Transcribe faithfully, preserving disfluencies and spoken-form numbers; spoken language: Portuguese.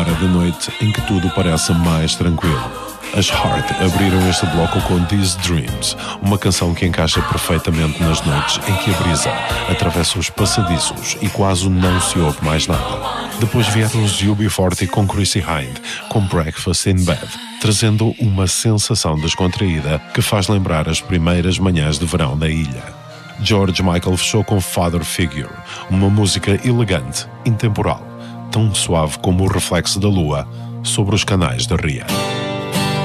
hora da noite em que tudo parece mais tranquilo. As Heart abriram este bloco com These Dreams, uma canção que encaixa perfeitamente nas noites em que a brisa atravessa os passadiços e quase não se ouve mais nada. Depois vieram os U B quarenta com Chrissy Hind, com Breakfast in Bed, trazendo uma sensação descontraída que faz lembrar as primeiras manhãs de verão da ilha. George Michael fechou com Father Figure, uma música elegante, intemporal, tão suave como o reflexo da lua sobre os canais da Ria.